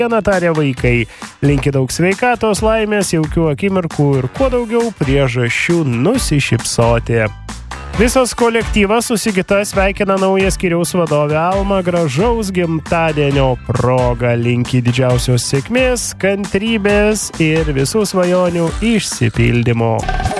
dieną tarė vaikai. Linki daug sveikatos, laimės, jaukių akimirkų ir kuo daugiau priežasčių nusišypsoti. Visas kolektyvas su Sigita sveikina naują skyriaus vadovę Almą gražaus gimtadienio proga. Linki didžiausios sėkmės, kantrybės ir visų svajonių išsipildymo.